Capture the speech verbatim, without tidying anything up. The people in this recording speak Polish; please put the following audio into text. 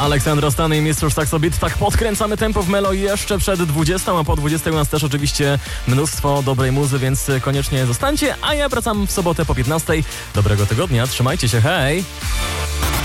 Aleksandra Stan i mistrz Saxo Beat. Tak podkręcamy tempo w Melo jeszcze przed dwudziestą, a po dwudziestej u nas też oczywiście mnóstwo dobrej muzy, więc koniecznie zostańcie, a ja wracam w sobotę po piętnastej. Dobrego tygodnia, trzymajcie się, hej!